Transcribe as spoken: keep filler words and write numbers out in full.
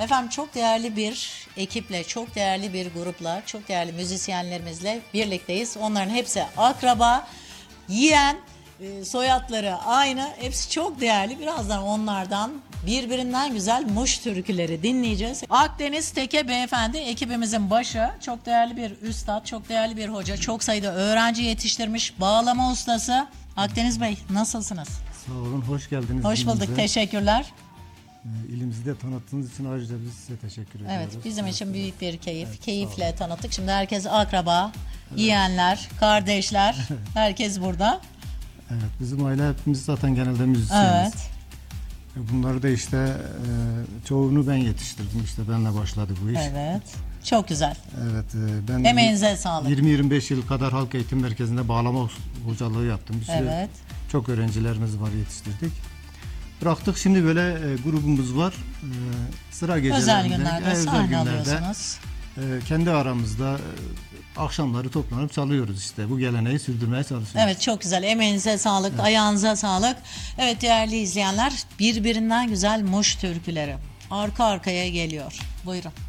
Efendim çok değerli bir ekiple, çok değerli bir grupla, çok değerli müzisyenlerimizle birlikteyiz. Onların hepsi akraba, yeğen, e, soyadları aynı. Hepsi çok değerli. Birazdan onlardan birbirinden güzel Muş türküleri dinleyeceğiz. Akdeniz Teke Beyefendi ekibimizin başı. Çok değerli bir üstad, çok değerli bir hoca. Çok sayıda öğrenci yetiştirmiş, bağlama ustası. Akdeniz Bey nasılsınız? Sağ olun, hoş geldiniz. Hoş bulduk, ilimize. teşekkürler. Ee, İlimizi de tanıttığınız için ayrıca biz size teşekkür ediyoruz. Evet, bizim için büyük bir keyif. Evet, Keyifle tanıttık. Şimdi herkes akraba, yeğenler, kardeşler, herkes burada. Evet, bizim aile hepimiz zaten genelde müzisyeniz. Evet. Bunları da işte e, çoğunu ben yetiştirdim. İşte benle başladı bu iş. Evet. Çok güzel. Evet, e, ben Emeğinize sağlık. yirmi yirmi beş yıl kadar halk eğitim merkezinde bağlama hocalığı yaptım. Bir sürü Evet. çok öğrencilerimiz var, yetiştirdik. Bıraktık, şimdi böyle e, grubumuz var. E, sıra gecelerinde, Özel günlerde özel sahne günlerde, alıyorsunuz. e, kendi aramızda e, akşamları toplanıp çalıyoruz işte. Bu geleneği sürdürmeye çalışıyoruz. Evet, çok güzel. Emeğinize sağlık, ayağınıza sağlık. Evet değerli izleyenler, birbirinden güzel Muş türküleri arka arkaya geliyor. Buyurun.